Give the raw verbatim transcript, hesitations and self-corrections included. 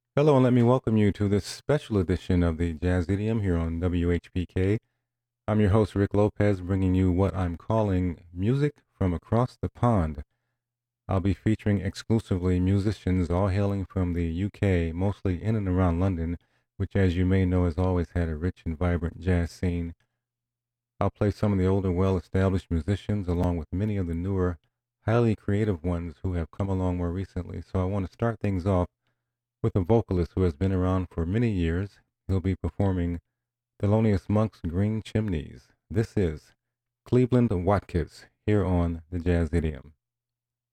Hello, and let me welcome you to this special edition of the Jazz Idiom here on W H P K. I'm your host, Rick Lopez, bringing you what I'm calling music from across the pond. I'll be featuring exclusively musicians all hailing from the U K, mostly in and around London, which, as you may know, has always had a rich and vibrant jazz scene. I'll play some of the older, well established musicians along with many of the newer, highly creative ones who have come along more recently. So I want to start things off with a vocalist who has been around for many years. He'll be performing Thelonious Monk's Green Chimneys. This is Cleveland Watkins here on the Jazz Idiom.